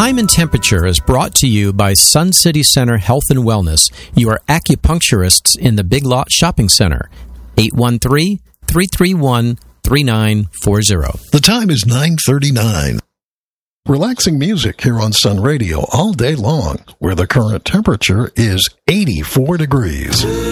Time and Temperature is brought to you by Sun City Center Health and Wellness, your acupuncturists in the Big Lot Shopping Center. 813-331-3940. The time is 9:39. Relaxing music here on Sun Radio all day long, where the current temperature is 84 degrees.